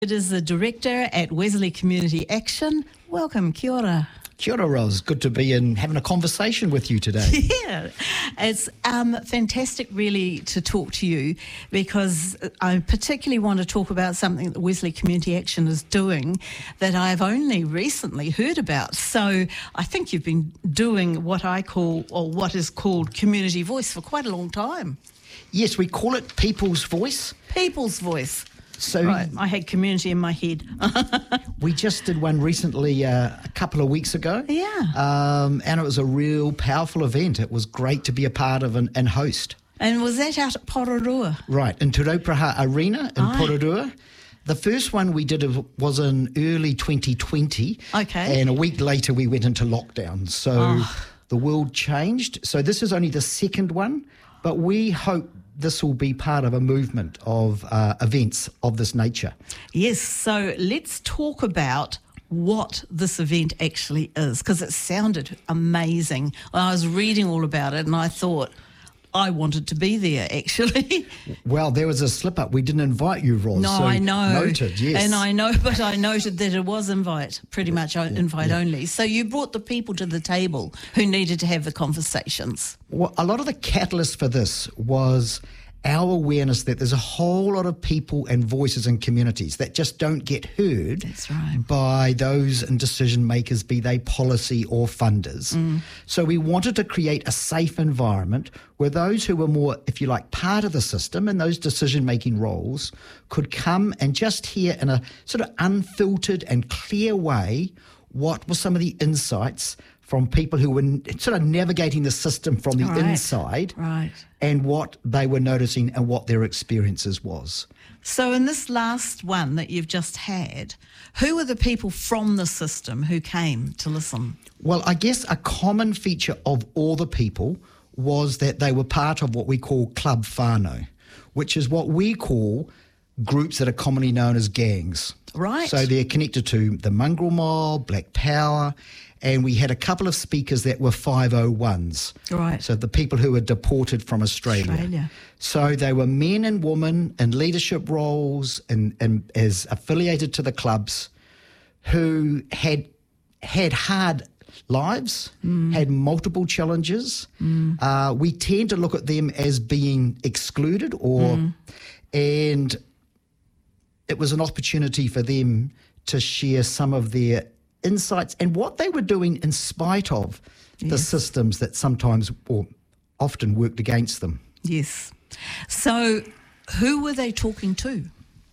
It is the director at Wesley Community Action. Welcome, kia ora. Kia ora, Ros. Good to be in having a conversation with you today. Yeah, it's fantastic really to talk to you because I particularly want to talk about something that Wesley Community Action is doing that I've only recently heard about. So I think you've been doing what I call, or what is called, community voice for quite a long time. Yes, we call it People's Voice. People's Voice. So right, I had community in my head. We just did one recently a couple of weeks ago. Yeah. And it was a real powerful event. It was great to be a part of and host. And was that out at Pororua? Right, in Te Raupraha Arena in Pororua. The first one we did was in early 2020. Okay. And a week later we went into lockdown. So the world changed. So this is only the second one, but we hope this will be part of a movement of events of this nature. Yes, so let's talk about what this event actually is, because it sounded amazing. I was reading all about it and I thought I wanted to be there, actually. Well, there was a slip-up. We didn't invite you, Ros. No, so I know. Noted, yes. And I know, but I noted that it was pretty much invite only. So you brought the people to the table who needed to have the conversations. Well, a lot of the catalyst for this was our awareness that there's a whole lot of people and voices in communities that just don't get heard. That's right. By those in decision makers, be they policy or funders. So we wanted to create a safe environment where those who were more, if you like, part of the system and those decision-making roles could come and just hear in a sort of unfiltered and clear way what were some of the insights from people who were sort of navigating the system from the inside, and what they were noticing and what their experiences was. So in this last one that you've just had, who were the people from the system who came to listen? Well, I guess a common feature of all the people was that they were part of what we call Club Whānau, which is what we call groups that are commonly known as gangs. Right. So they're connected to the Mongrel Mob, Black Power, and we had a couple of speakers that were 501s. Right. So the people who were deported from Australia. So they were men and women in leadership roles and as affiliated to the clubs who had hard lives, had multiple challenges. We tend to look at them as being excluded and it was an opportunity for them to share some of their insights and what they were doing in spite of the systems that sometimes or often worked against them. Yes. So who were they talking to?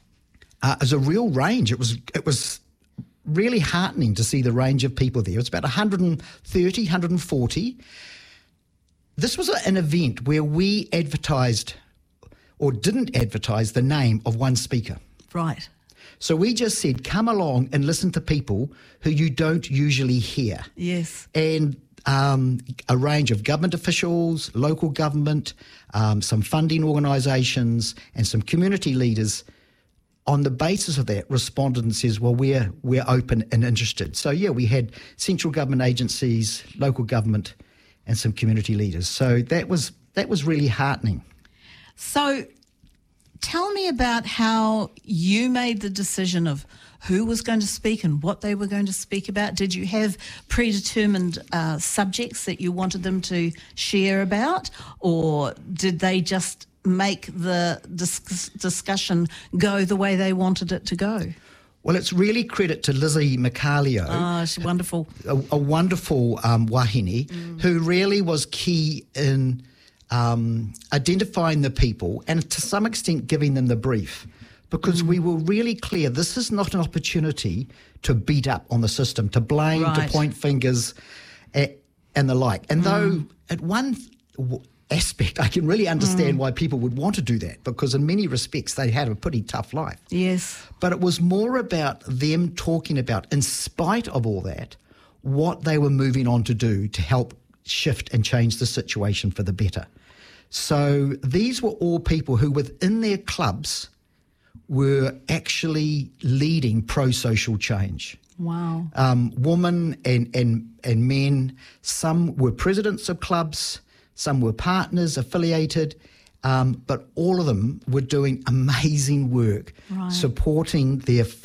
It was a real range. It was really heartening to see the range of people there. It was about 130, 140. This was an event where we advertised or didn't advertise the name of one speaker. Right. So we just said, come along and listen to people who you don't usually hear. Yes. And a range of government officials, local government, some funding organisations and some community leaders on the basis of that responded and says, well, we're open and interested. So, yeah, we had central government agencies, local government and some community leaders. So that was really heartening. So tell me about how you made the decision of who was going to speak and what they were going to speak about. Did you have predetermined subjects that you wanted them to share about, or did they just make the discussion go the way they wanted it to go? Well, it's really credit to Lizzie Macalio. Oh, she's wonderful. A wonderful wahine who really was key in identifying the people and to some extent giving them the brief, because we were really clear this is not an opportunity to beat up on the system, to blame, to point fingers and the like. And though at one aspect I can really understand why people would want to do that, because in many respects they had a pretty tough life. Yes. But it was more about them talking about, in spite of all that, what they were moving on to do to help shift and change the situation for the better. So these were all people who within their clubs were actually leading pro-social change. Wow. Women and men, some were presidents of clubs, some were partners, affiliated, But all of them were doing amazing work, supporting their